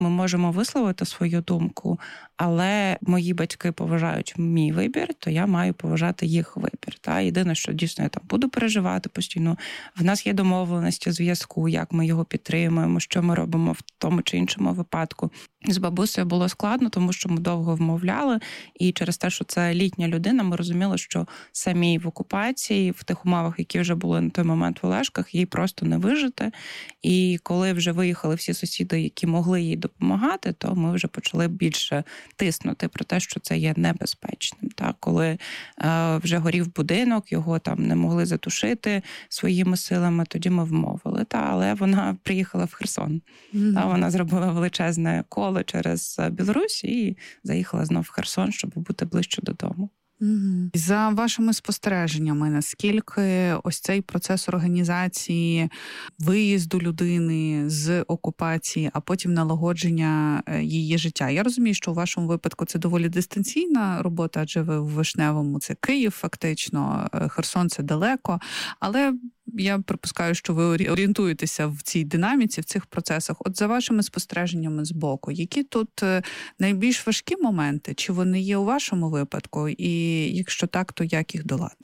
Ми можемо висловити свою думку, але мої батьки поважають мій вибір, то я маю поважати їх вибір. Єдине, що дійсно я там буду переживати постійно. В нас є домовленості зв'язку, як ми його підтримуємо, що ми робимо в тому чи іншому випадку. З бабусею було складно, тому що ми довго вмовляли, і через те, що це літня людина, ми розуміли, що самій в окупації, в тих умовах, які вже були на той момент в Олешках, їй просто не вижити. І коли вже виїхали всі сусіди, які могли їй допомагати, то ми вже почали більше тиснути про те, що це є небезпечним. Коли вже горів будинок, його там не могли затушити своїми силами, тоді ми вмовили. Але вона приїхала в Херсон. Вона зробила величезне коло через Білорусь і заїхала знов в Херсон, щоб бути ближче додому. За вашими спостереженнями, наскільки ось цей процес організації виїзду людини з окупації, а потім налагодження її життя? Я розумію, що у вашому випадку це доволі дистанційна робота, адже ви в Вишневому, це Київ фактично, Херсон це далеко, але я припускаю, що ви орієнтуєтеся в цій динаміці, в цих процесах. От за вашими спостереженнями з боку, які тут найбільш важкі моменти? Чи вони є у вашому випадку? І якщо так, то як їх долати?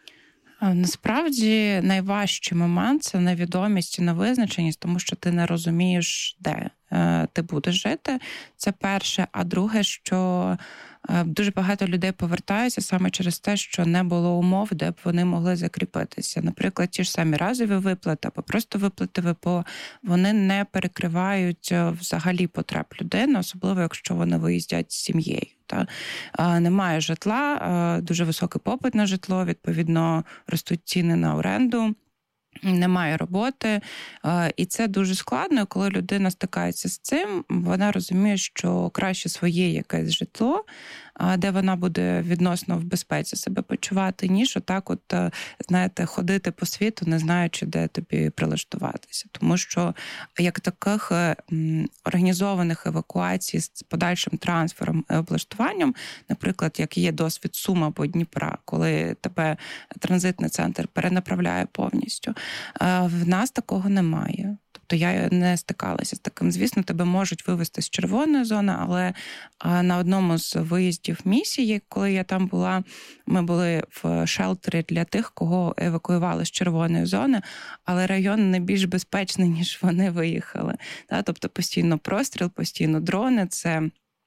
Насправді найважчий момент – це невідомість і невизначеність, тому що ти не розумієш, де ти будеш жити. Це перше. А друге, що дуже багато людей повертаються саме через те, що не було умов, де б вони могли закріпитися. Наприклад, ті ж самі разові виплати або просто виплати ВПО, вони не перекривають взагалі потреб людини, особливо якщо вони виїздять з сім'єю. Немає житла, дуже високий попит на житло, відповідно ростуть ціни на оренду. Немає роботи, і це дуже складно, коли людина стикається з цим, вона розуміє, що краще своє якесь житло, де вона буде відносно в безпеці себе почувати, ніж отак знаєте, ходити по світу, не знаючи, де тобі прилаштуватися. Тому що як таких організованих евакуацій з подальшим трансфером і облаштуванням, наприклад, як є досвід Сум або Дніпра, коли тебе транзитний центр перенаправляє повністю, в нас такого немає. Тобто я не стикалася з таким. Звісно, тебе можуть вивезти з червоної зони, але на одному з виїздів місії, коли я там була, ми були в шелтері для тих, кого евакуювали з червоної зони, але район не більш безпечний, ніж вони виїхали. Тобто постійно простріл, постійно дрони, це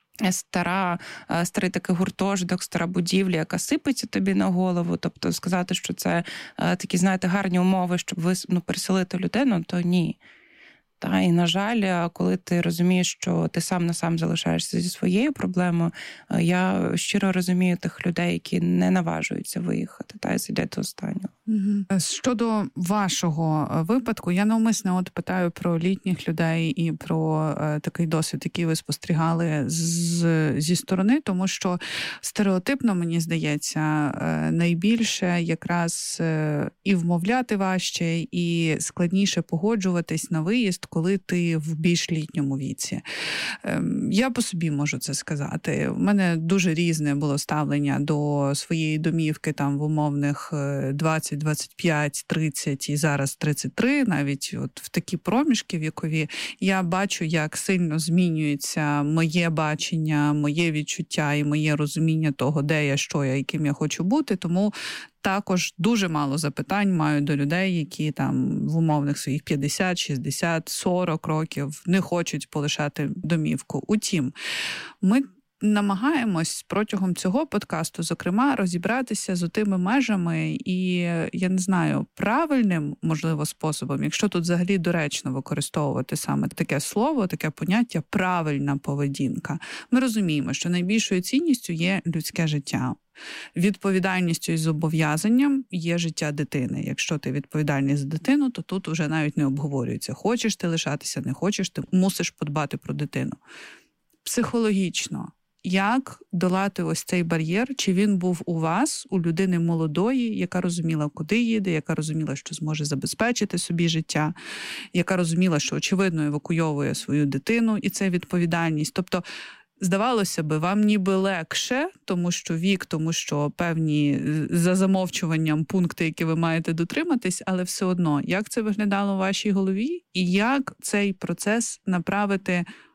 старий такий гуртожиток, стара будівля, яка сипеться тобі на голову. Тобто сказати, що це такі, знаєте, гарні умови, щоб переселити людину, то ні. І, на жаль, коли ти розумієш, що ти сам на сам залишаєшся зі своєю проблемою, я щиро розумію тих людей, які не наважуються виїхати, і сидять до останнього. Щодо вашого випадку, я навмисно питаю про літніх людей і про такий досвід, який ви спостерігали зі сторони, тому що стереотипно, мені здається, найбільше якраз і вмовляти важче, і складніше погоджуватись на виїзд, коли ти в більш літньому віці. Я по собі можу це сказати. У мене дуже різне було ставлення до своєї домівки там в умовних 20, 25, 30 і зараз 33, навіть в такі проміжки вікові. Я бачу, як сильно змінюється моє бачення, моє відчуття і моє розуміння того, де я, що я, яким я хочу бути, тому також дуже мало запитань маю до людей, які там в умовних своїх 50, 60, 40 років не хочуть полишати домівку. Утім, ми намагаємось протягом цього подкасту, зокрема, розібратися з тими межами і, я не знаю, правильним, можливо, способом, якщо тут взагалі доречно використовувати саме таке слово, таке поняття «правильна поведінка». Ми розуміємо, що найбільшою цінністю є людське життя. Відповідальністю і зобов'язанням є життя дитини. Якщо ти відповідальний за дитину, то тут вже навіть не обговорюється. Хочеш ти лишатися, не хочеш, ти мусиш подбати про дитину. Психологічно. Як долати ось цей бар'єр? Чи він був у вас, у людини молодої, яка розуміла, куди їде, яка розуміла, що зможе забезпечити собі життя, яка розуміла, що, очевидно, евакуйовує свою дитину, і це відповідальність. Тобто, здавалося би, вам ніби легше, тому що вік, тому що певні за замовчуванням пункти, які ви маєте дотриматись, але все одно, як це виглядало у вашій голові і як цей процес направити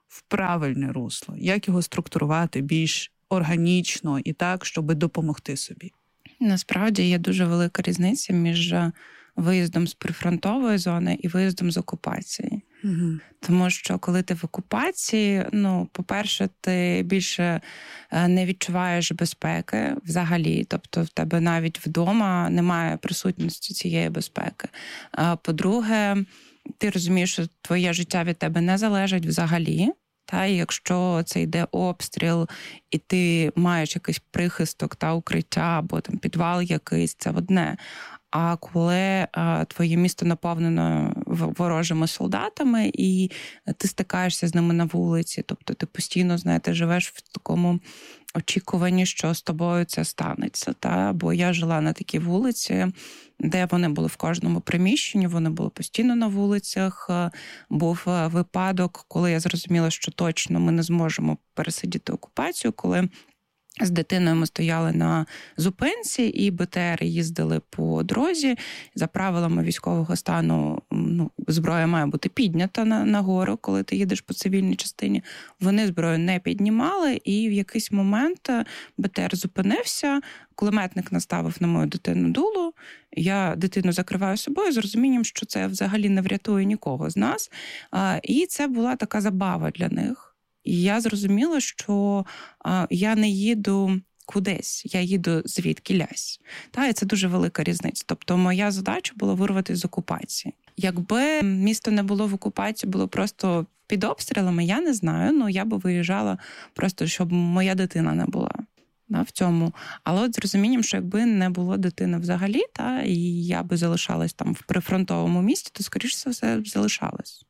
в правильне русло? Як його структурувати більш органічно і так, щоб допомогти собі? Насправді є дуже велика різниця між виїздом з прифронтової зони і виїздом з окупації. Угу. Тому що коли ти в окупації, по-перше, ти більше не відчуваєш безпеки взагалі. Тобто в тебе навіть вдома немає присутності цієї безпеки. По-друге, ти розумієш, що твоє життя від тебе не залежить взагалі. Та, і якщо це йде обстріл, і ти маєш якийсь прихисток та укриття, або там підвал якийсь, це одне. А коли твоє місто наповнено ворожими солдатами, і ти стикаєшся з ними на вулиці, тобто ти постійно, живеш в такому очікуванні, що з тобою це станеться. Та? Бо я жила на такій вулиці, де вони були в кожному приміщенні, вони були постійно на вулицях. Був випадок, коли я зрозуміла, що точно ми не зможемо пересидіти окупацію, коли з дитиною ми стояли на зупинці, і БТР їздили по дорозі. За правилами військового стану зброя має бути піднята нагору, коли ти їдеш по цивільній частині. Вони зброю не піднімали, і в якийсь момент БТР зупинився, кулеметник наставив на мою дитину дуло, я дитину закриваю собою з розумінням, що це взагалі не врятує нікого з нас. І це була така забава для них. І я зрозуміла, що я не їду кудись, я їду звідкілясь. І це дуже велика різниця. Тобто моя задача була вирватися з окупації. Якби місто не було в окупації, було просто під обстрілами, я не знаю, я би виїжджала просто, щоб моя дитина не була в цьому. Але от з розумінням, що якби не було дитини взагалі, і я би залишалась там в прифронтовому місті, то, скоріше за все, залишалась.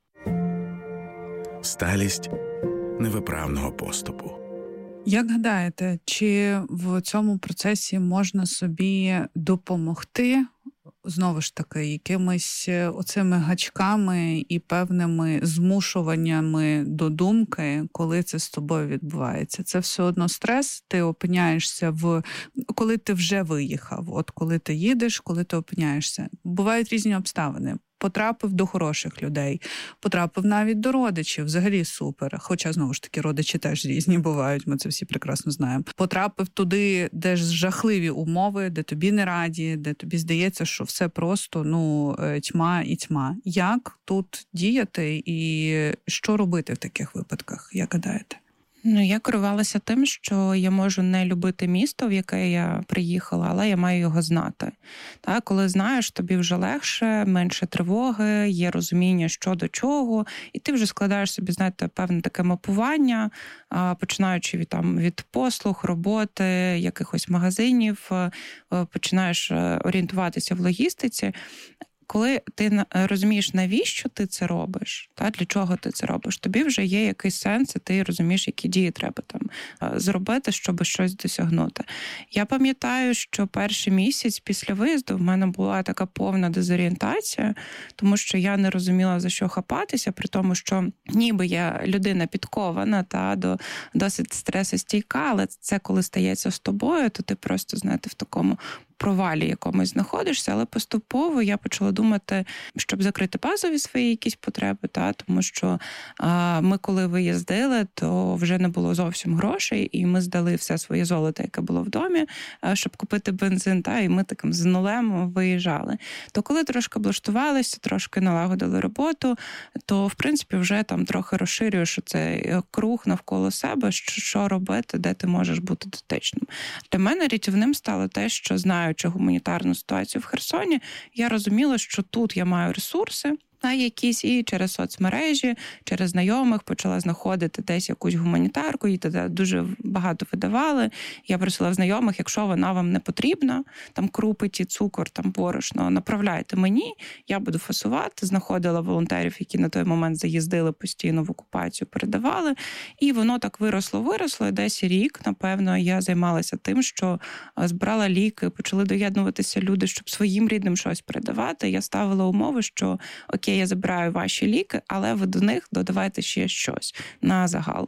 Сталість невиправного поступу. Як гадаєте, чи в цьому процесі можна собі допомогти, знову ж таки, якимись оцими гачками і певними змушуваннями до думки, коли це з тобою відбувається? Це все одно стрес, ти опиняєшся коли ти вже виїхав, от коли ти їдеш, коли ти опиняєшся. Бувають різні обставини. Потрапив до хороших людей, потрапив навіть до родичів, взагалі супер. Хоча, знову ж таки, родичі теж різні бувають, ми це всі прекрасно знаємо. Потрапив туди, де ж жахливі умови, де тобі не раді, де тобі здається, що все просто, тьма і тьма. Як тут діяти і що робити в таких випадках, як гадаєте? Я керувалася тим, що я можу не любити місто, в яке я приїхала, але я маю його знати. Коли знаєш, тобі вже легше, менше тривоги, є розуміння, що до чого, і ти вже складаєш собі, певне таке мапування, починаючи від послуг, роботи, якихось магазинів, починаєш орієнтуватися в логістиці. Коли ти розумієш, навіщо ти це робиш, для чого ти це робиш, тобі вже є якийсь сенс, і ти розумієш, які дії треба там зробити, щоб щось досягнути. Я пам'ятаю, що перший місяць після виїзду в мене була така повна дезорієнтація, тому що я не розуміла, за що хапатися, при тому, що ніби я людина підкована, досить стресостійка, але це коли стається з тобою, то ти просто, в такому провалі якомусь знаходишся, але поступово я почала думати, щоб закрити базові свої якісь потреби, тому що ми коли виїздили, то вже не було зовсім грошей, і ми здали все своє золото, яке було в домі, щоб купити бензин, і ми таким з нулем виїжджали. То коли трошки облаштувалися, трошки налагодили роботу, то, в принципі, вже там трохи розширюєш цей круг навколо себе, що робити, де ти можеш бути дотичним. Для мене рятівним стало те, що знаючи гуманітарну ситуацію в Херсоні, я розуміла, що тут я маю ресурси, якісь, і через соцмережі, через знайомих почала знаходити десь якусь гуманітарку, її тоді дуже багато видавали. Я просила в знайомих, якщо вона вам не потрібна, там крупи, цукор, там борошно, направляйте мені, я буду фасувати. Знаходила волонтерів, які на той момент заїздили постійно в окупацію, передавали. І воно так виросло, і десь рік, напевно, я займалася тим, що збирала ліки, почали доєднуватися люди, щоб своїм рідним щось передавати. Я ставила умови, що окей, я забираю ваші ліки, але ви до них додавайте ще щось на загал.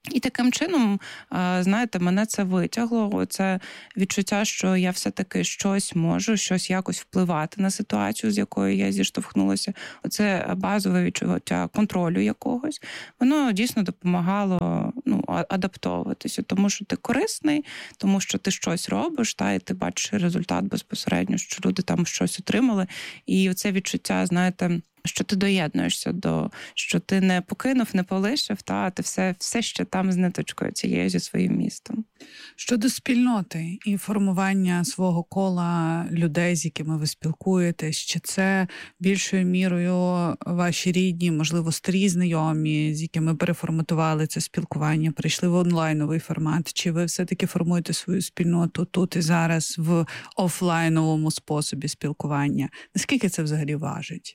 І таким чином, знаєте, мене це витягло. Це відчуття, що я все-таки щось можу, щось якось впливати на ситуацію, з якою я зіштовхнулася. Оце базове відчуття контролю якогось. Воно дійсно допомагало адаптовуватися, тому що ти корисний, тому що ти щось робиш, і ти бачиш результат безпосередньо, що люди там щось отримали. І оце відчуття, знаєте, що ти доєднуєшся що ти не покинув, не полишив, а ти все ще там з ниточкою цією зі своїм містом. Щодо спільноти і формування свого кола людей, з якими ви спілкуєтесь, чи це більшою мірою ваші рідні, можливо, старі знайомі, з якими переформатували це спілкування, перейшли в онлайновий формат, чи ви все-таки формуєте свою спільноту тут і зараз в офлайновому способі спілкування? Наскільки це взагалі важить?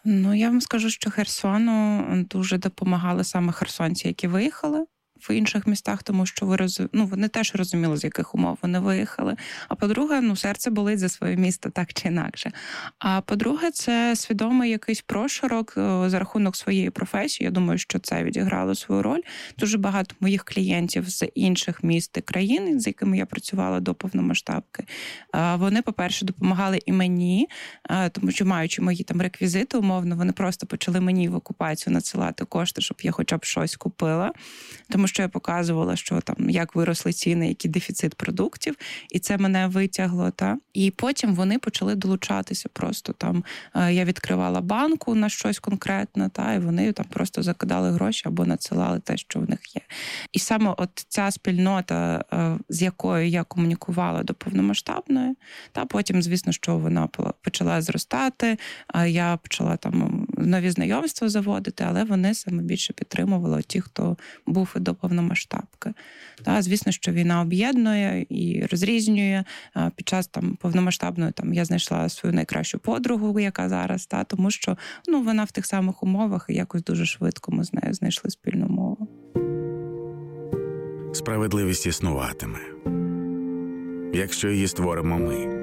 Я вам скажу, що Херсону дуже допомагали саме херсонці, які виїхали в інших містах, тому що вони теж розуміли, з яких умов вони виїхали. А по-друге, серце болить за своє місто так чи інакше. А по-друге, це свідомий якийсь прошарок за рахунок своєї професії. Я думаю, що це відіграло свою роль. Дуже багато моїх клієнтів з інших міст і країн, з якими я працювала до повномасштабки, вони, по-перше, допомагали і мені, тому що, маючи мої там реквізити, умовно, вони просто почали мені в окупацію надсилати кошти, щоб я хоча б щось купила. Тому що я показувала, що там як виросли ціни, який дефіцит продуктів, і це мене витягло. І потім вони почали долучатися просто там. Я відкривала банку на щось конкретне, і вони там просто закидали гроші або надсилали те, що в них є. І саме от ця спільнота, з якою я комунікувала до повномасштабної, потім, звісно, що вона почала зростати, я почала там нові знайомства заводити, але вони саме більше підтримували ті, хто був і до повномасштабки. Звісно, що війна об'єднує і розрізнює. Під час там повномасштабної я знайшла свою найкращу подругу, яка зараз, тому що вона в тих самих умовах, і якось дуже швидко ми з нею знайшли спільну мову. Справедливість існуватиме, якщо її створимо ми.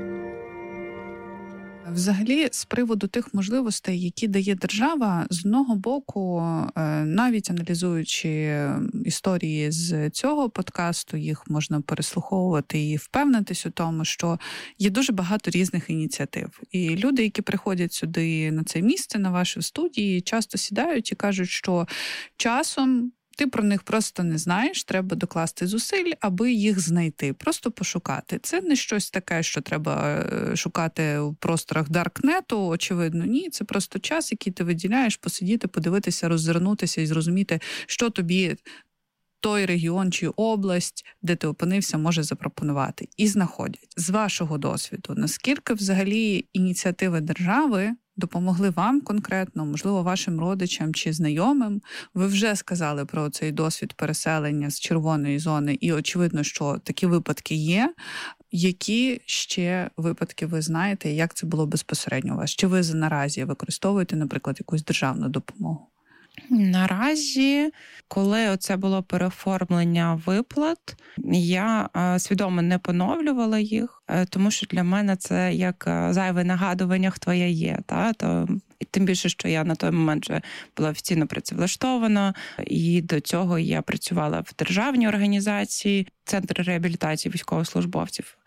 Взагалі, з приводу тих можливостей, які дає держава, з одного боку, навіть аналізуючи історії з цього подкасту, їх можна переслуховувати і впевнитись у тому, що є дуже багато різних ініціатив. І люди, які приходять сюди на це місце, на ваші студії, часто сідають і кажуть, що часом ти про них просто не знаєш, треба докласти зусиль, аби їх знайти, просто пошукати. Це не щось таке, що треба шукати в просторах даркнету, очевидно, ні. Це просто час, який ти виділяєш, посидіти, подивитися, роззирнутися і зрозуміти, що тобі той регіон чи область, де ти опинився, може запропонувати. І знаходять. З вашого досвіду, наскільки взагалі ініціативи держави допомогли вам конкретно, можливо, вашим родичам чи знайомим? Ви вже сказали про цей досвід переселення з червоної зони, і очевидно, що такі випадки є. Які ще випадки ви знаєте, як це було безпосередньо у вас? Чи ви наразі використовуєте, наприклад, якусь державну допомогу? Наразі, коли оце було переоформлення виплат, я свідомо не поновлювала їх, тому що для мене це як зайве нагадування, хто я є. І тим більше, що я на той момент вже була офіційно працевлаштована, і до цього я працювала в державній організації, Центр реабілітації військовослужбовців.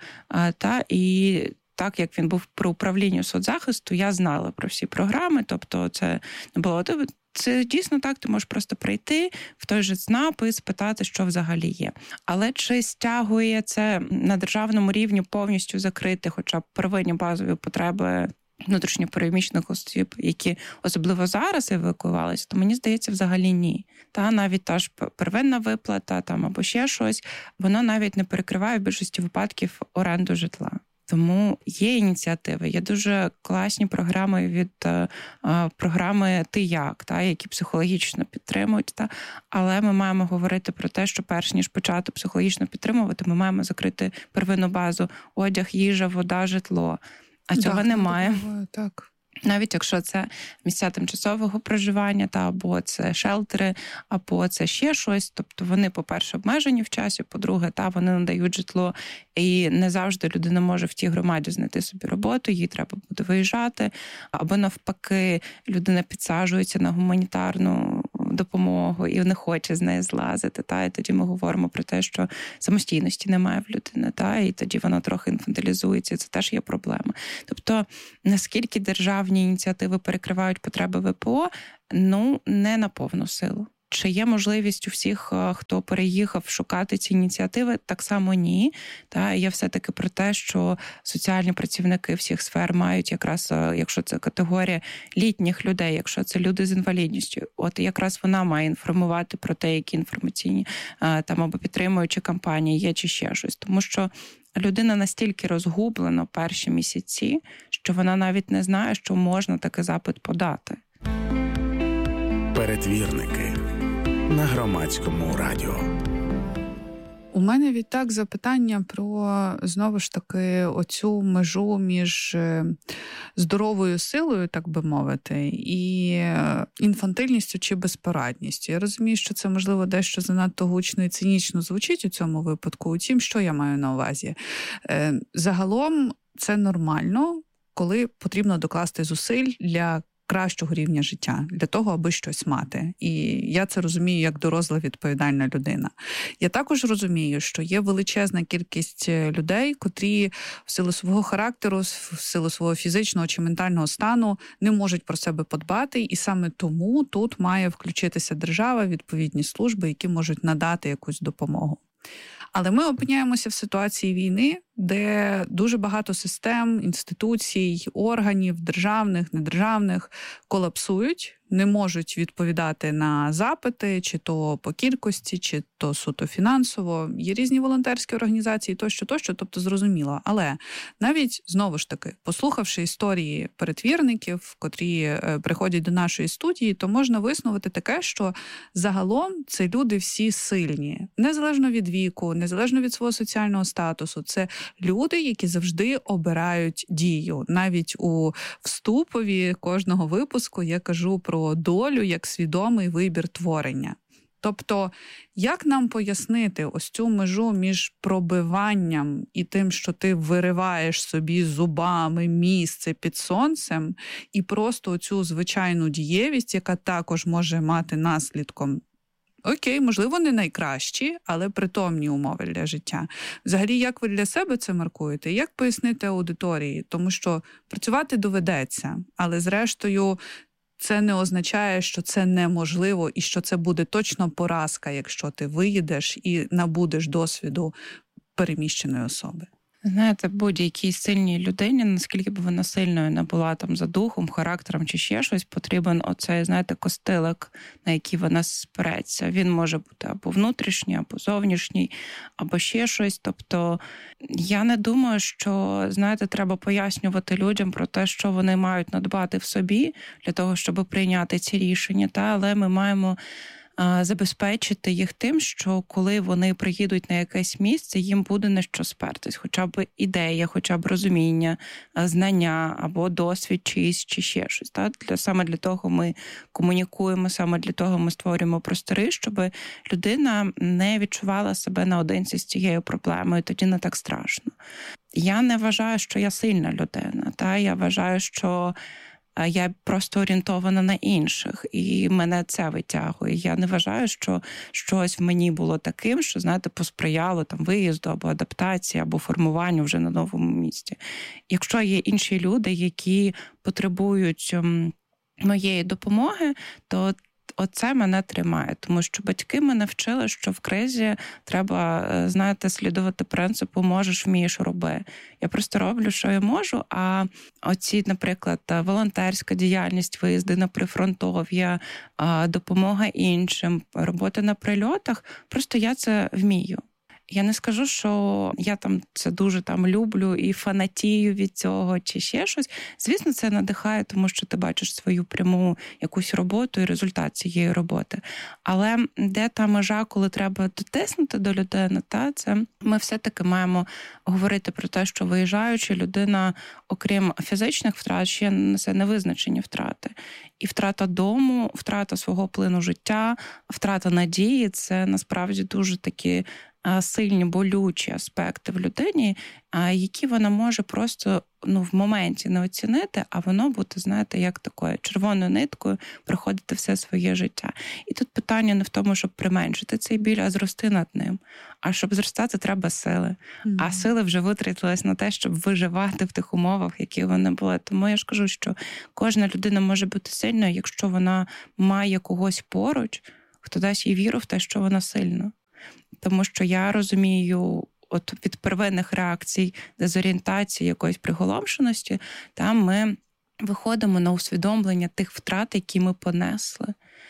І так як він був при управлінні соцзахисту, я знала про всі програми, тобто це не було... Це дійсно так, ти можеш просто прийти в той же ЦНАП і спитати, що взагалі є. Але чи стягує це на державному рівні повністю закрити хоча б первинні базові потреби внутрішньопереміщених осіб, які особливо зараз евакуювалися, то мені здається, взагалі ні. Навіть та ж первинна виплата або ще щось, воно навіть не перекриває в більшості випадків оренду житла. Тому є ініціативи, є дуже класні програми від програми «Ти як?», які психологічно підтримують. Але ми маємо говорити про те, що перш ніж почати психологічно підтримувати, ми маємо закрити первинну базу: одяг, їжа, вода, житло. А цього немає. Так. Навіть якщо це місця тимчасового проживання, або це шелтери, або це ще щось. Тобто вони, по-перше, обмежені в часі, по-друге, вони надають житло. І не завжди людина може в тій громаді знайти собі роботу, їй треба буде виїжджати. Або навпаки, людина підсаджується на гуманітарну допомогу і не хоче з неї злазити. Та? І тоді ми говоримо про те, що самостійності немає в людини, та? І тоді вона трохи інфантилізується, це теж є проблема. Тобто, наскільки державні ініціативи перекривають потреби ВПО, не на повну силу. Чи є можливість у всіх, хто переїхав, шукати ці ініціативи? Так само ні. Та є все-таки про те, що соціальні працівники всіх сфер мають якраз, якщо це категорія літніх людей, якщо це люди з інвалідністю, от якраз вона має інформувати про те, які інформаційні там або підтримуючі кампанії є чи ще щось. Тому що людина настільки розгублена перші місяці, що вона навіть не знає, що можна такий запит подати. Перетвірники на Громадському радіо. У мене відтак запитання про, знову ж таки, оцю межу між здоровою силою, так би мовити, і інфантильністю чи безпорадністю. Я розумію, що це, можливо, дещо занадто гучно і цинічно звучить у цьому випадку. Утім, що я маю на увазі? Загалом це нормально, коли потрібно докласти зусиль для кращого рівня життя, для того, аби щось мати. І я це розумію як доросла відповідальна людина. Я також розумію, що є величезна кількість людей, котрі в силу свого характеру, в силу свого фізичного чи ментального стану не можуть про себе подбати, і саме тому тут має включитися держава, відповідні служби, які можуть надати якусь допомогу. Але ми опиняємося в ситуації війни, де дуже багато систем, інституцій, органів, державних, недержавних, колапсують, не можуть відповідати на запити, чи то по кількості, чи то суто фінансово. Є різні волонтерські організації, тощо, тобто зрозуміло. Але навіть, знову ж таки, послухавши історії перетвірників, котрі приходять до нашої студії, то можна висновити таке, що загалом це люди всі сильні. Незалежно від віку, незалежно від свого соціального статусу. Це люди, які завжди обирають дію. Навіть у вступові кожного випуску я кажу про долю як свідомий вибір творення. Тобто, як нам пояснити ось цю межу між пробиванням і тим, що ти вириваєш собі зубами місце під сонцем, і просто цю звичайну дієвість, яка також може мати наслідком окей, можливо, не найкращі, але притомні умови для життя. Взагалі, як ви для себе це маркуєте? Як пояснити аудиторії? Тому що працювати доведеться, але зрештою це не означає, що це неможливо і що це буде точно поразка, якщо ти виїдеш і набудеш досвіду переміщеної особи. Знаєте, будь-якій сильній людині, наскільки б вона сильною не була там за духом, характером чи ще щось, потрібен оцей, знаєте, костилик, на який вона спирається. Він може бути або внутрішній, або зовнішній, або ще щось. Тобто я не думаю, що, знаєте, треба пояснювати людям про те, що вони мають надбати в собі для того, щоб прийняти ці рішення. Але ми маємо забезпечити їх тим, що коли вони приїдуть на якесь місце, їм буде на що спертись. Хоча б ідея, хоча б розуміння, знання або досвід чийсь, чи ще щось. Саме для того ми комунікуємо, саме для того ми створюємо простори, щоб людина не відчувала себе наодинці з цією проблемою, тоді не так страшно. Я не вважаю, що я сильна людина. Я вважаю, що я просто орієнтована на інших, і мене це витягує. Я не вважаю, що щось в мені було таким, що, знаєте, посприяло там виїзду або адаптації, або формуванню вже на новому місці. Якщо є інші люди, які потребують моєї допомоги, то оце мене тримає, тому що батьки мене вчили, що в кризі треба, знаєте, слідувати принципу «можеш, вмієш, роби». Я просто роблю, що я можу, а оці, наприклад, волонтерська діяльність, виїзди на прифронтов'я, допомога іншим, робота на прильотах, просто я це вмію. Я не скажу, що я там це дуже там люблю і фанатію від цього чи ще щось. Звісно, це надихає, тому що ти бачиш свою пряму якусь роботу і результат цієї роботи. Але де та межа, коли треба дотиснути до людини, це ми все-таки маємо говорити про те, що виїжджаючи, людина, окрім фізичних втрат, ще несе невизначені втрати. І втрата дому, втрата свого плину життя, втрата надії – це насправді дуже такі сильні болючі аспекти в людині, які вона може просто в моменті не оцінити, а воно бути, знаєте, як такою червоною ниткою проходити все своє життя. І тут питання не в тому, щоб применшити цей біль, а зрости над ним. А щоб зростати, треба сили. А сили вже витратились на те, щоб виживати в тих умовах, які вони були. Тому я ж кажу, що кожна людина може бути сильною, якщо вона має когось поруч, хто дасть їй віру в те, що вона сильна. Тому що я розумію, от від первинних реакцій дезорієнтації, якоїсь приголомшеності, там ми виходимо на усвідомлення тих втрат, які ми понесли.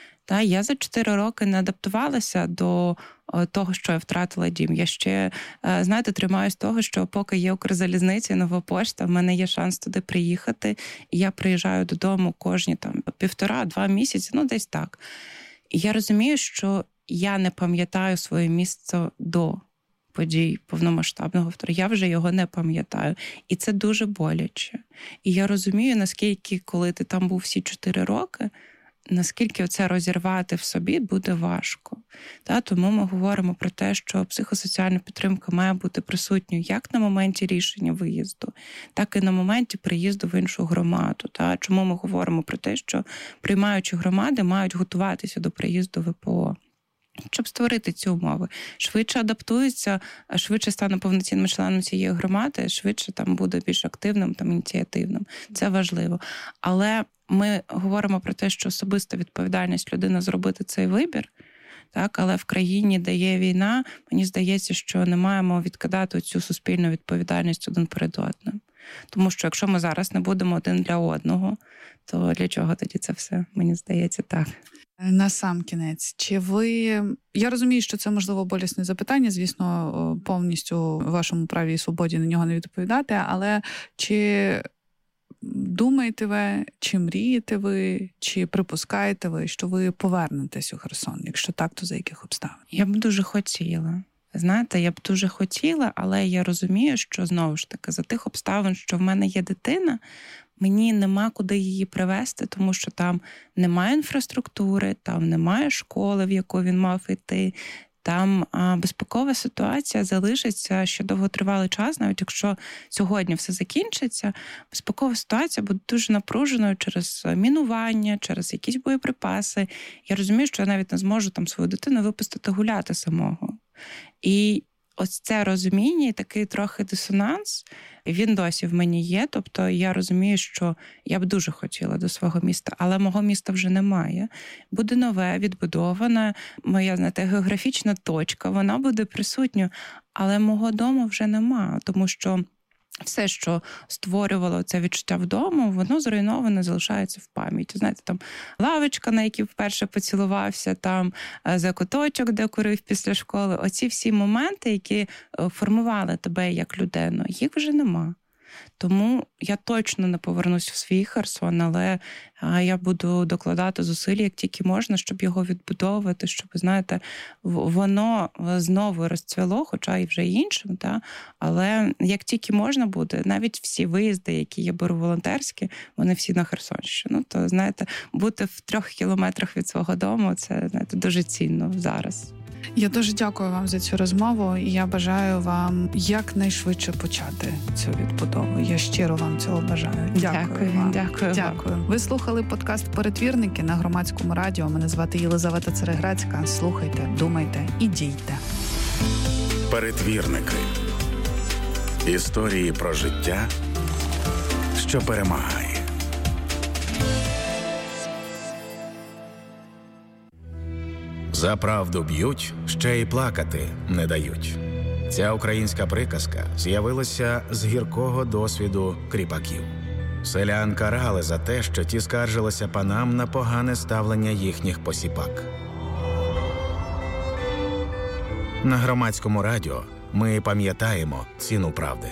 Я за 4 роки не адаптувалася до того, що я втратила дім. Я ще, знаєте, тримаюсь того, що поки є Укрзалізниця, Нова пошта, в мене є шанс туди приїхати, і я приїжджаю додому кожні 1,5-2 місяці, десь так. І я розумію, що я не пам'ятаю своє місце до подій повномасштабного вторгнення. Я вже його не пам'ятаю. І це дуже боляче. І я розумію, наскільки, коли ти там був всі 4 роки, наскільки це розірвати в собі буде важко. Тому ми говоримо про те, що психосоціальна підтримка має бути присутньою як на моменті рішення виїзду, так і на моменті приїзду в іншу громаду. Чому ми говоримо про те, що приймаючі громади мають готуватися до приїзду ВПО? Щоб створити ці умови. Швидше адаптується, швидше стане повноцінним членом цієї громади, швидше там буде більш активним, ініціативним. Це важливо. Але ми говоримо про те, що особиста відповідальність людини зробити цей вибір, але в країні, де є війна, мені здається, що не маємо відкидати цю суспільну відповідальність один перед одним. Тому що якщо ми зараз не будемо один для одного, то для чого тоді це все? Мені здається, так. На сам кінець, чи ви... Я розумію, що це, можливо, болісне запитання, звісно, повністю в вашому праві і свободі на нього не відповідати, але чи думаєте ви, чи мрієте ви, чи припускаєте ви, що ви повернетесь у Херсон? Якщо так, то за яких обставин? Я б дуже хотіла. Знаєте, я б дуже хотіла, але я розумію, що, знову ж таки, за тих обставин, що в мене є дитина, мені нема куди її привезти, тому що там немає інфраструктури, там немає школи, в яку він мав йти. Там безпекова ситуація залишиться ще довготривалий час, навіть якщо сьогодні все закінчиться, безпекова ситуація буде дуже напруженою через мінування, через якісь боєприпаси. Я розумію, що я навіть не зможу там свою дитину випустити гуляти самого. І ось це розуміння і такий трохи дисонанс, він досі в мені є. Тобто я розумію, що я б дуже хотіла до свого міста, але мого міста вже немає. Буде нове, відбудоване, моя, знаєте, географічна точка, вона буде присутня, але мого дому вже нема, тому що все, що створювало це відчуття вдома, воно зруйноване, залишається в пам'яті. Знаєте, там лавочка, на якій вперше поцілувався, там закуточок, де курив після школи. Оці всі моменти, які формували тебе як людину, їх вже нема. Тому я точно не повернусь в свій Херсон, але я буду докладати зусиль, як тільки можна, щоб його відбудовувати, щоб, знаєте, воно знову розцвіло, хоча і вже іншим, але як тільки можна буде, навіть всі виїзди, які я беру волонтерські, вони всі на Херсонщину. То, знаєте, бути в 3 кілометрах від свого дому, це, знаєте, дуже цінно зараз. Я дуже дякую вам за цю розмову, і я бажаю вам якнайшвидше почати цю відбудову. Я щиро вам цього бажаю. Дякую вам. Дякую. Ви слухали подкаст «Перетвірники» на Громадському радіо. Мене звати Єлизавета Цереграцька. Слухайте, думайте і дійте. Перетвірники. Історії про життя, що перемагає. За правду б'ють, ще й плакати не дають. Ця українська приказка з'явилася з гіркого досвіду кріпаків. Селян карали за те, що ті скаржилися панам на погане ставлення їхніх посіпак. На Громадському радіо ми пам'ятаємо ціну правди.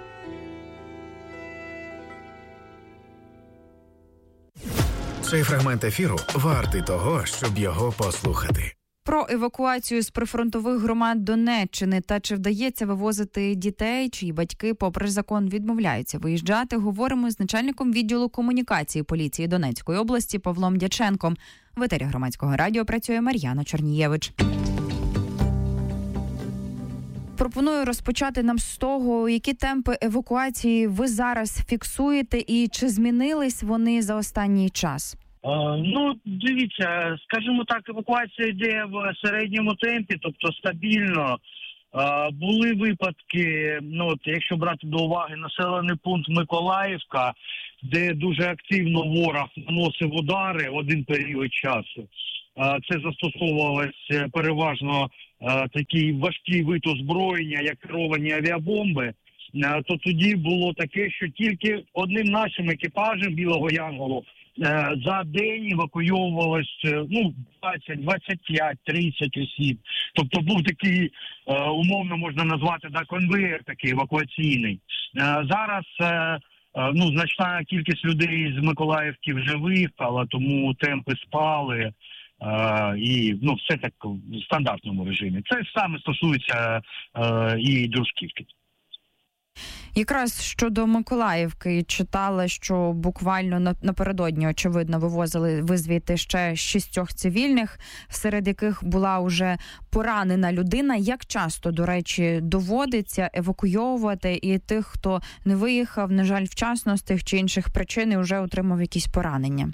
Цей фрагмент ефіру вартий того, щоб його послухати. Про евакуацію з прифронтових громад Донеччини та чи вдається вивозити дітей, чиї батьки, попри закон, відмовляються виїжджати, говоримо з начальником відділу комунікації поліції Донецької області Павлом Дяченком. В етері Громадського радіо працює Мар'яна Чорнієвич. пропоную розпочати нам з того, які темпи евакуації ви зараз фіксуєте і чи змінились вони за останній час? Дивіться, скажімо так, евакуація йде в середньому темпі, тобто стабільно. Були випадки, якщо брати до уваги населений пункт Миколаївка, де дуже активно ворог наносив удари один період часу. Це застосовувалось переважно такий важкий вид озброєння, як керовані авіабомби. То тоді було таке, що тільки одним нашим екіпажем Білого Янголу за день евакуйовувалось 20, 25, 30 осіб. Тобто був такий, умовно можна назвати, конвеєр такий евакуаційний. Зараз значна кількість людей з Миколаївки вже виїхала, тому темпи спали. І все так в стандартному режимі. Це саме стосується і Дружківки. Якраз щодо Миколаївки читала, що буквально напередодні, очевидно, вивозили ви звідти ще 6 цивільних, серед яких була уже поранена людина. Як часто, до речі, доводиться евакуйовувати і тих, хто не виїхав, на жаль, вчасно з тих чи інших причин і вже отримав якісь поранення?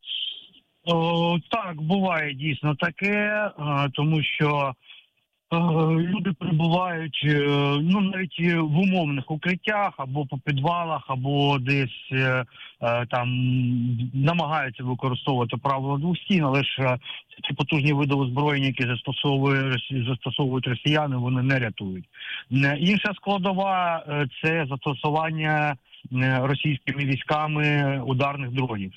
Так, буває дійсно таке, тому що люди перебувають навіть в умовних укриттях, або по підвалах, або десь там намагаються використовувати правила двох стін, але ж ці потужні види озброєння, які застосовують росіяни, вони не рятують. Інша складова – це застосування російськими військами ударних дронів.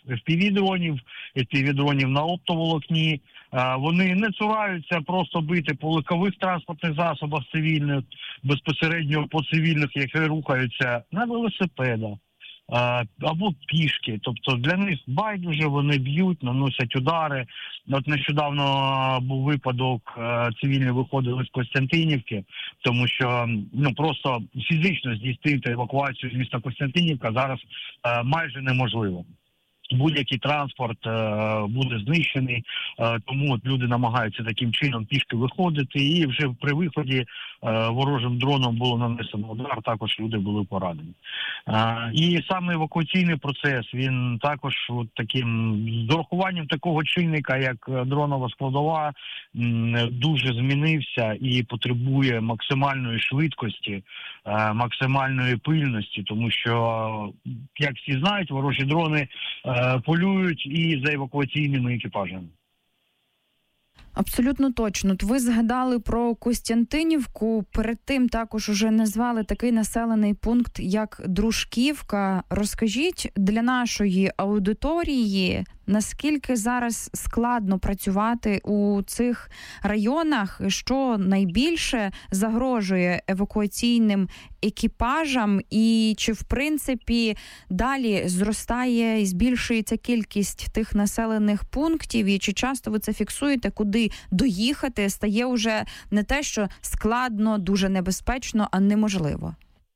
FPV-дронів на оптоволокні. Вони не цураються просто бити по легкових транспортних засобах цивільних, безпосередньо по цивільних, які рухаються на велосипедах або пішки. Тобто для них байдуже, вони б'ють, наносять удари. От нещодавно був випадок, цивільні виходили з Костянтинівки, тому що просто фізично здійснити евакуацію з міста Костянтинівка зараз майже неможливо. Будь-який транспорт буде знищений, тому люди намагаються таким чином пішки виходити, і вже при виході ворожим дроном було нанесено удар, також люди були поранені. І саме евакуаційний процес, він також таким, з урахуванням такого чинника, як дронова складова, дуже змінився і потребує максимальної швидкості, максимальної пильності, тому що, як всі знають, ворожі дрони полюють і за евакуаційними екіпажами. Абсолютно точно. Ви згадали про Костянтинівку, перед тим також уже назвали такий населений пункт, як Дружківка. Розкажіть для нашої аудиторії, наскільки зараз складно працювати у цих районах, що найбільше загрожує евакуаційним екіпажам, і чи в принципі далі зростає і збільшується кількість тих населених пунктів, і чи часто ви це фіксуєте, куди доїхати стає уже не те, що складно, дуже небезпечно, а неможливо?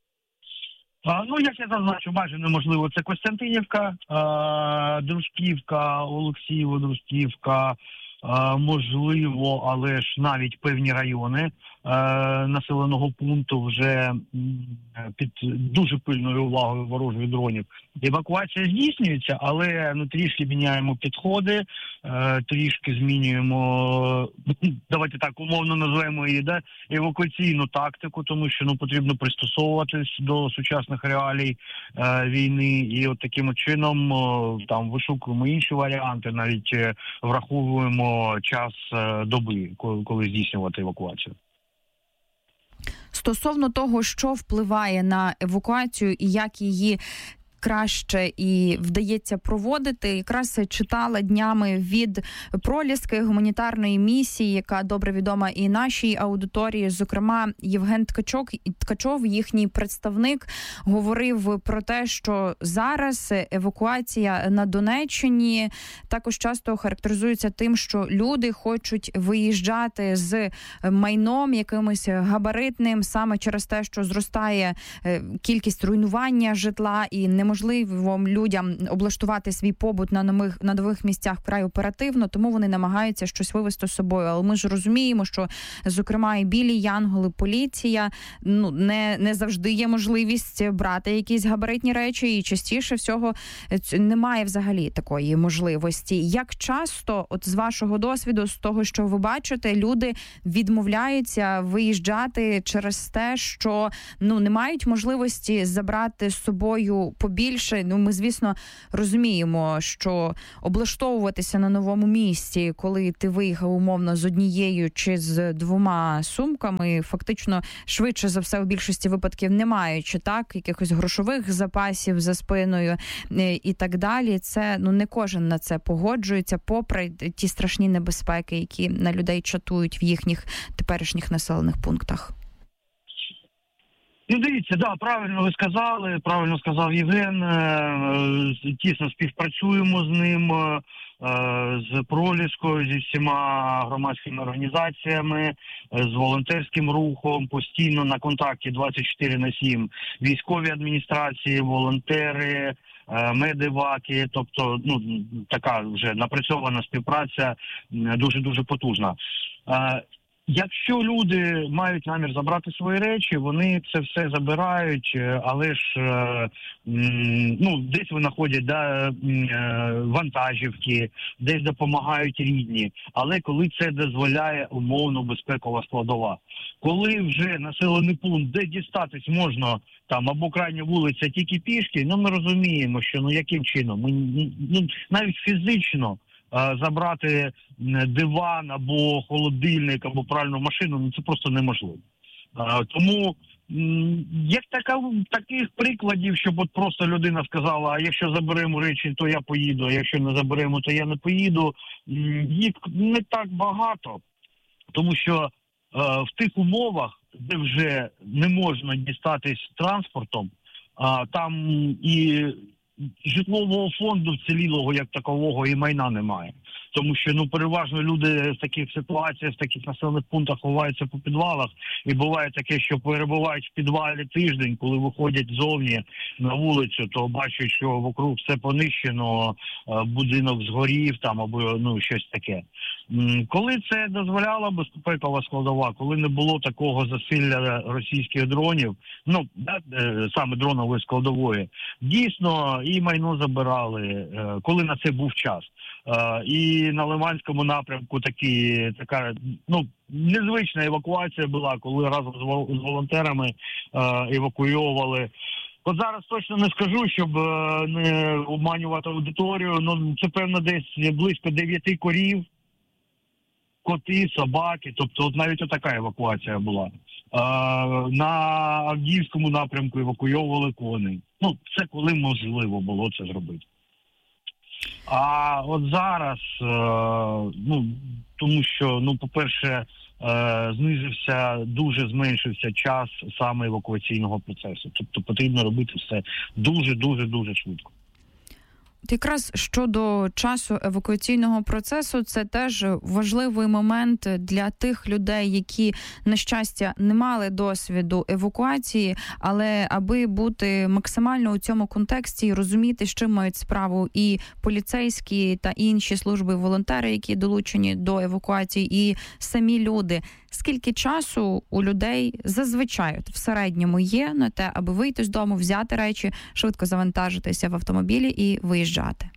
Як я зазначу, майже неможливо. Це Костянтинівка, Дружківка, Олексіїво, Дружківка, можливо, але ж навіть певні райони населеного пункту вже під дуже пильною увагою ворожих дронів. Евакуація здійснюється, але трішки міняємо підходи, трішки змінюємо, давайте так умовно назвемо її, евакуаційну тактику, тому що потрібно пристосовуватись до сучасних реалій війни, і от таким чином там вишукуємо інші варіанти, навіть враховуємо час доби, коли здійснювати евакуацію. Стосовно того, що впливає на евакуацію і як її краще і вдається проводити, якраз читала днями від Проліски гуманітарної місії, яка добре відома і нашій аудиторії, зокрема Євген Ткачов, їхній представник, говорив про те, що зараз евакуація на Донеччині також часто характеризується тим, що люди хочуть виїжджати з майном якимось габаритним, саме через те, що зростає кількість руйнування житла і неможливість можливо людям облаштувати свій побут на нових місцях вкрай оперативно, тому вони намагаються щось вивезти з собою. Але ми ж розуміємо, що, зокрема, і білі янголи, поліція, не завжди є можливість брати якісь габаритні речі, і частіше всього немає взагалі такої можливості. Як часто, от з вашого досвіду, з того, що ви бачите, люди відмовляються виїжджати через те, що не мають можливості забрати з собою побільше? Ми, звісно, розуміємо, що облаштовуватися на новому місці, коли ти виїхав умовно з однією чи з двома сумками, фактично швидше за все у більшості випадків не маючи якихось грошових запасів за спиною і так далі. Це не кожен на це погоджується, попри ті страшні небезпеки, які на людей чатують в їхніх теперішніх населених пунктах. Дивіться, правильно ви сказали, правильно сказав Євген, тісно співпрацюємо з ним, з Проліскою, зі всіма громадськими організаціями, з волонтерським рухом, постійно на контакті 24/7, військові адміністрації, волонтери, медиваки, тобто така вже напрацьована співпраця, дуже-дуже потужна. Якщо люди мають намір забрати свої речі, вони це все забирають, але ж десь винаходять вантажівки, десь допомагають рідні. Але коли це дозволяє умовно безпекова складова. Коли вже населений пункт, де дістатись можна або крайня вулиця тільки пішки, ми розуміємо, що яким чином ми навіть фізично забрати диван або холодильник, або пральну машину, це просто неможливо. Тому як таких прикладів, щоб от просто людина сказала, а якщо заберемо речі, то я поїду, а якщо не заберемо, то я не поїду, їх не так багато. Тому що в тих умовах, де вже не можна дістатись транспортом, там і житлового фонду вцілілого як такового і майна немає. Тому що переважно люди в таких ситуаціях, в таких населених пунктах ховаються по підвалах, і буває таке, що перебувають в підвалі тиждень, коли виходять зовні на вулицю, то бачать, що вокруг все понищено, будинок згорів або щось таке. Коли це дозволяла безпекова складова, коли не було такого засилля російських дронів, саме дронової складової, дійсно і майно забирали, коли на це був час. І на Лиманському напрямку така незвична евакуація була, коли разом з волонтерами евакуйовували. От зараз точно не скажу, щоб не обманювати аудиторію, це певно десь близько 9 корів, коти, собаки, тобто навіть така евакуація була. На Авдіївському напрямку евакуйовували коней. Це коли можливо було це зробити. А от зараз, тому що, по-перше, зменшився час саме евакуаційного процесу. Тобто потрібно робити все дуже швидко. Якраз щодо часу евакуаційного процесу, це теж важливий момент для тих людей, які, на щастя, не мали досвіду евакуації, але аби бути максимально у цьому контексті і розуміти, з чим мають справу і поліцейські та інші служби, волонтери, які долучені до евакуації, і самі люди. Скільки часу у людей зазвичай в середньому є на те, аби вийти з дому, взяти речі, швидко завантажитися в автомобілі і виїжджати?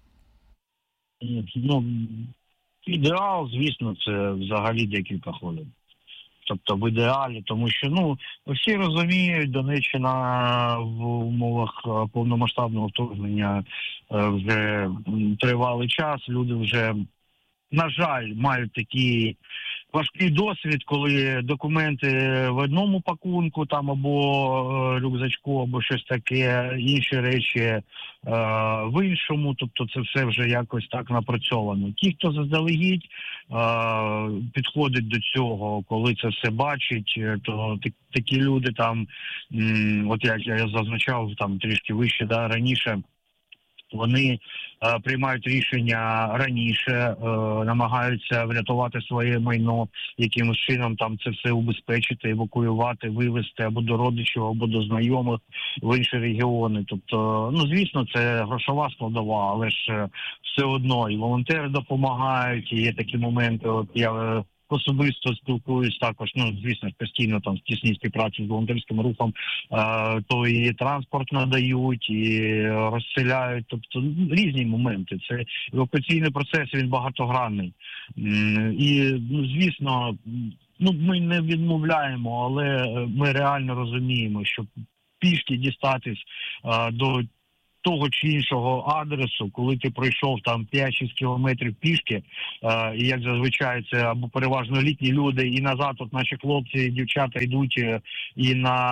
Ідеал, звісно, це взагалі декілька хвилин. Тобто в ідеалі, тому що, всі розуміють, Донеччина в умовах повномасштабного вторгнення вже тривалий час, люди вже, на жаль, мають такий важкий досвід, коли документи в одному пакунку або рюкзачку, або щось таке, інші речі в іншому, тобто це все вже якось так напрацьовано. Ті, хто заздалегідь підходить до цього, коли це все бачить, то такі люди от як я зазначав трішки вище, раніше, Вони приймають рішення раніше, намагаються врятувати своє майно, якимось чином там це все убезпечити, евакуювати, вивезти або до родичів, або до знайомих в інші регіони. Тобто, звісно, це грошова складова, але ж все одно і волонтери допомагають, і є такі моменти. От я особисто спілкуюсь також, звісно, постійно там в тісній співпраці з волонтерським рухом, то і транспорт надають, і розселяють, тобто різні моменти. Це евакуаційний процес, він багатогранний. І, звісно, ми не відмовляємо, але ми реально розуміємо, що пішки дістатись до того чи іншого адресу, коли ти пройшов там 5-6 кілометрів пішки, і як зазвичай це або переважно літні люди, і назад от наші хлопці і дівчата йдуть і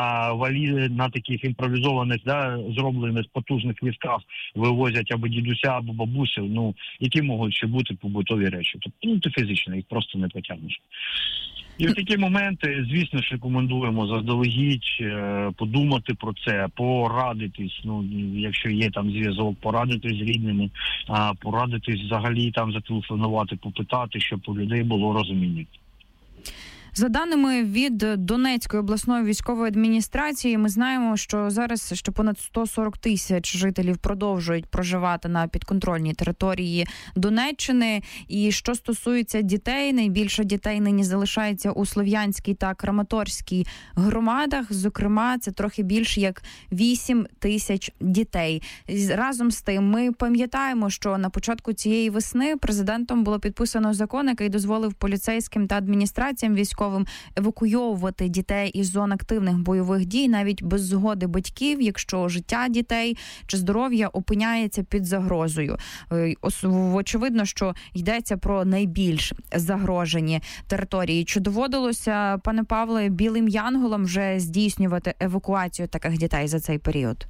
на таких імпровізованих, зроблених потужних візках вивозять або дідуся, або бабусю, які можуть ще бути побутові речі. Тобто, ти фізично їх просто не потягнеш. І в такі моменти, звісно ж, рекомендуємо заздалегідь подумати про це, порадитись, якщо є там зв'язок, порадитись з рідними, порадитись взагалі там зателефонувати, попитати, щоб у людей було розуміння. За даними від Донецької обласної військової адміністрації, ми знаємо, що зараз ще понад 140 тисяч жителів продовжують проживати на підконтрольній території Донеччини. І що стосується дітей, найбільше дітей нині залишається у Слов'янській та Краматорській громадах. Зокрема, це трохи більше як 8 тисяч дітей. Разом з тим, ми пам'ятаємо, що на початку цієї весни президентом було підписано закон, який дозволив поліцейським та адміністраціям військовим евакуйовувати дітей із зон активних бойових дій навіть без згоди батьків, якщо життя дітей чи здоров'я опиняється під загрозою. Очевидно, що йдеться про найбільш загрожені території. Чи доводилося, пане Павле, Білим Янголам вже здійснювати евакуацію таких дітей за цей період?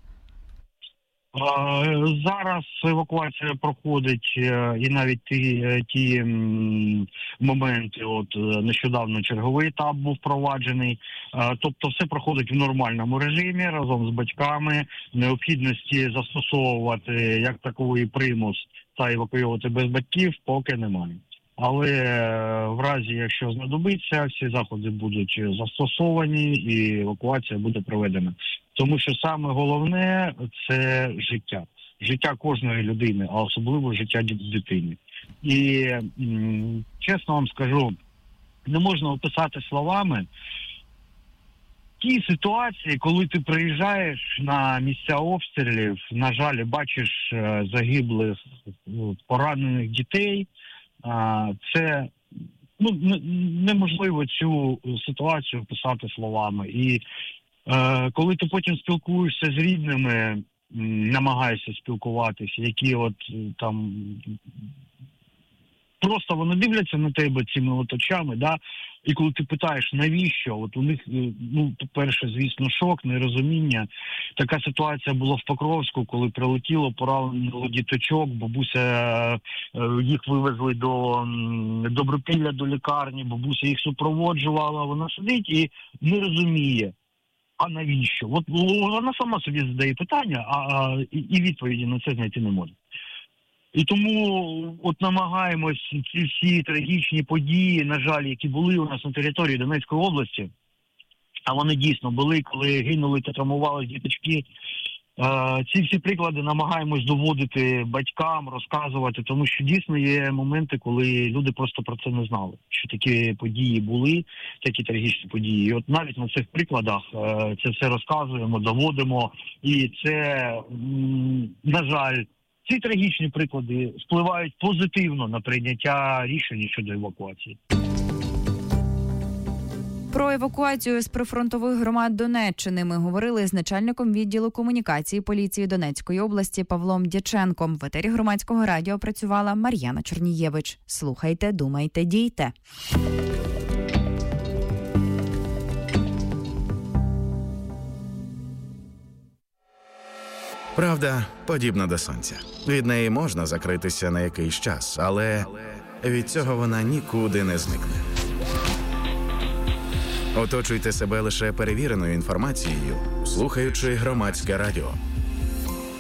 Зараз евакуація проходить, і навіть ті моменти, нещодавно черговий етап був впроваджений, тобто все проходить в нормальному режимі разом з батьками, необхідності застосовувати як таковий примус та евакуювати без батьків поки немає. Але в разі, якщо знадобиться, всі заходи будуть застосовані і евакуація буде проведена. Тому що саме головне – це життя. Життя кожної людини, а особливо життя дитини. І, чесно вам скажу, не можна описати словами ті ситуації, коли ти приїжджаєш на місця обстрілів, на жаль, бачиш загиблих, поранених дітей. Це неможливо цю ситуацію описати словами. І коли ти потім спілкуєшся з рідними, намагаєшся спілкуватися, які там просто вони дивляться на тебе цими очами, і коли ти питаєш, навіщо, у них, по-перше, звісно, шок, нерозуміння. Така ситуація була в Покровську, коли прилетіло, поранило діточок, бабуся, їх вивезли до Добропілля, до лікарні, бабуся їх супроводжувала, вона сидить і не розуміє, а навіщо? Вона сама собі задає питання, і відповіді на це знайти не може. І тому намагаємось ці всі трагічні події, на жаль, які були у нас на території Донецької області, а вони дійсно були, коли гинули та травмувалися діточки, ці всі приклади намагаємось доводити батькам, розказувати, тому що дійсно є моменти, коли люди просто про це не знали, що такі події були, такі трагічні події. І навіть на цих прикладах це все розказуємо, доводимо, і це, на жаль, ці трагічні приклади впливають позитивно на прийняття рішень щодо евакуації. Про евакуацію з прифронтових громад Донеччини ми говорили з начальником відділу комунікації поліції Донецької області Павлом Дяченком. В етері Громадського радіо працювала Мар'яна Чернієвич. Слухайте, думайте, дійте. Правда подібна до сонця. Від неї можна закритися на якийсь час, але від цього вона нікуди не зникне. Оточуйте себе лише перевіреною інформацією, слухаючи Громадське радіо.